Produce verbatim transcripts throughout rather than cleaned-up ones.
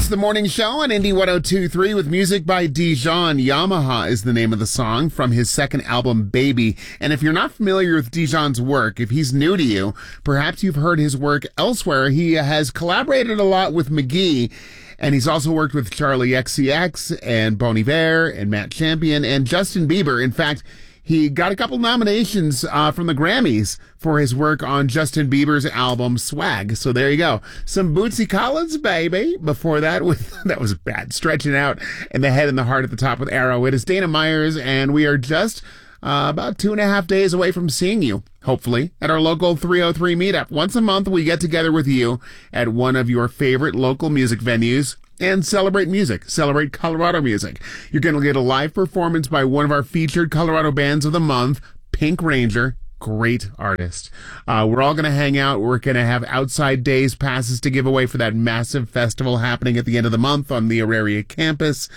It's the morning show on Indie one oh two point three with music by Dijon. Yamaha is the name of the song from his second album, Baby. And if you're not familiar with Dijon's work, if he's new to you, perhaps you've heard his work elsewhere. He has collaborated a lot with McGee, and he's also worked with Charlie X C X and Bon Iver and Matt Champion and Justin Bieber. In fact, he got a couple nominations uh, from the Grammys for his work on Justin Bieber's album Swag. So there you go. Some Bootsy Collins, baby. Before that, with that was bad. Stretching Out and The Head and the Heart at the top with Arrow. It is Dana Myers, and we are just uh, about two and a half days away from seeing you, hopefully, at our local three oh three meetup. Once a month, we get together with you at one of your favorite local music venues and celebrate music, celebrate Colorado music. You're going to get a live performance by one of our featured Colorado bands of the month, Pink Ranger. Great artist. Uh, we're all going to hang out. We're going to have outside days passes to give away for that massive festival happening at the end of the month on the Auraria campus.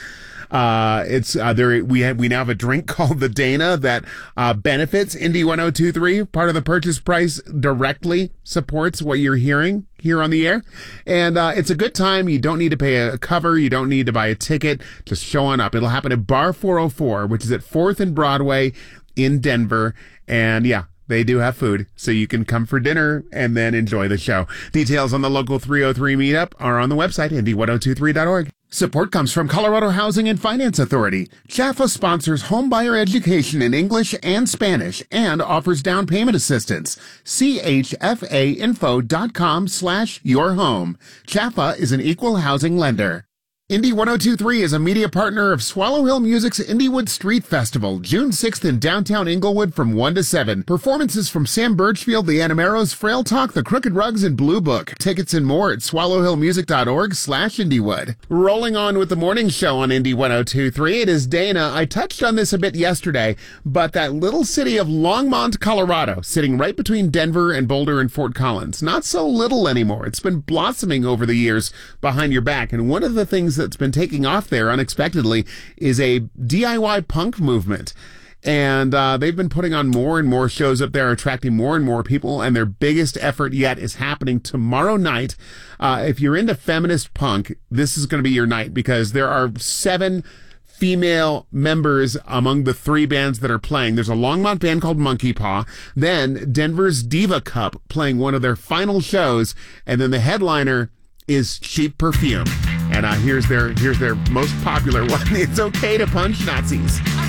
Uh, it's, uh, there, we have, we now have a drink called the Dana that, uh, benefits Indie one oh two point three. Part of the purchase price directly supports what you're hearing here on the air. And, uh, it's a good time. You don't need to pay a cover. You don't need to buy a ticket. Just show on up. It'll happen at Bar four oh four, which is at fourth and Broadway in Denver. And yeah, they do have food, so you can come for dinner and then enjoy the show. Details on the local three oh three meetup are on the website, indie ten twenty-three dot org. Support comes from Colorado Housing and Finance Authority. Chaffa sponsors homebuyer education in English and Spanish and offers down payment assistance. C H F A info dot com slash your home. Chaffa is an equal housing lender. Indie ten twenty-three is a media partner of Swallow Hill Music's Indiewood Street Festival, June sixth in downtown Inglewood from one to seven. Performances from Sam Birchfield, the Animeros, Frail Talk, the Crooked Rugs, and Blue Book. Tickets and more at swallow hill music dot org slash Indiewood. Rolling on with the morning show on Indie ten twenty-three, it is Dana. I touched on this a bit yesterday, but that little city of Longmont, Colorado, sitting right between Denver and Boulder and Fort Collins. Not so little anymore. It's been blossoming over the years behind your back, and one of the things that's been taking off there unexpectedly is a D I Y punk movement. And uh, they've been putting on more and more shows up there, attracting more and more people, and their biggest effort yet is happening tomorrow night. Uh, if you're into feminist punk, this is going to be your night, because there are seven female members among the three bands that are playing. There's a Longmont band called Monkey Paw, then Denver's Diva Cup playing one of their final shows, and then the headliner is Cheap Perfume. And uh, here's their here's their most popular one. It's Okay to Punch Nazis.